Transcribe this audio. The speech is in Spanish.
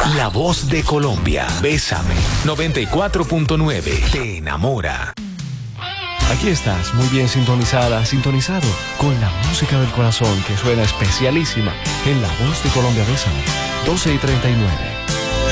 La voz de Colombia. Bésame. 94.9. Te enamora. Aquí estás, muy bien sintonizada, sintonizado con la música del corazón que suena especialísima en La Voz de Colombia. Bésame. 12:39.